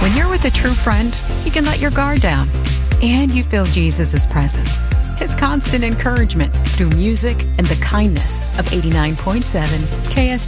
When you're with a true friend, you can let your guard down. And you feel Jesus' presence, His constant encouragement through music and the kindness of 89.7 KS.